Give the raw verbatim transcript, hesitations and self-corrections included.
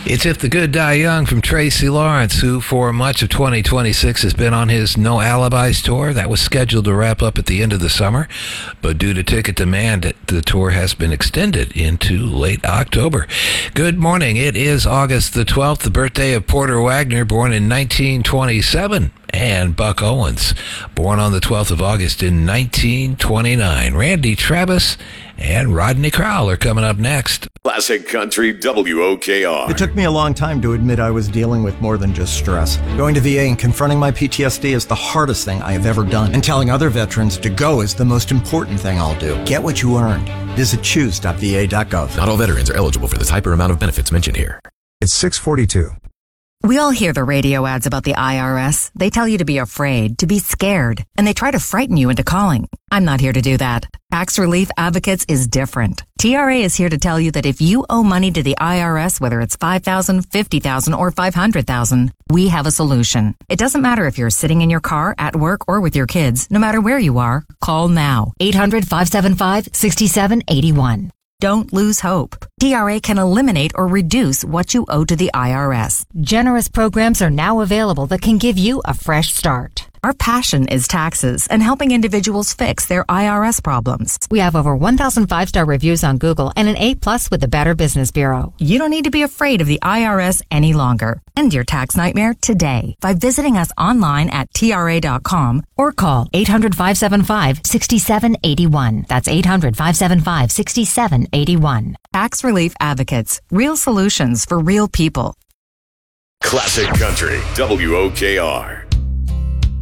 It's If the Good Die Young from Tracy Lawrence, who for much of twenty twenty-six has been on his No Alibis tour. That was scheduled to wrap up at the end of the summer, but due to ticket demand, the tour has been extended into late October. Good morning. It is August the twelfth, the birthday of Porter Wagoner, born in nineteen twenty-seven, and Buck Owens, born on the twelfth of August in nineteen twenty-nine. Randy Travis and Rodney Crowell are coming up next. Classic Country W O K R. It took me a long time to admit I was dealing with more than just stress. Going to V A and confronting my P T S D is the hardest thing I have ever done. And telling other veterans to go is the most important thing I'll do. Get what you earned. Visit choose dot v a dot gov. Not all veterans are eligible for the type or amount of benefits mentioned here. It's six forty-two. We all hear the radio ads about the I R S. They tell you to be afraid, to be scared, and they try to frighten you into calling. I'm not here to do that. Tax Relief Advocates is different. T R A is here to tell you that if you owe money to the I R S, whether it's five thousand dollars, fifty thousand dollars, or five hundred thousand dollars, we have a solution. It doesn't matter if you're sitting in your car, at work, or with your kids. No matter where you are, call now. eight hundred, five seven five, six seven eight one. Don't lose hope. T R A can eliminate or reduce what you owe to the I R S. Generous programs are now available that can give you a fresh start. Our passion is taxes and helping individuals fix their I R S problems. We have over one thousand five-star reviews on Google and an A plus with the Better Business Bureau. You don't need to be afraid of the I R S any longer. End your tax nightmare today by visiting us online at T R A dot com or call eight hundred, five seven five, six seven eight one. That's eight hundred, five seven five, six seven eight one. Tax Relief Advocates. Real solutions for real people. Classic Country W O K R.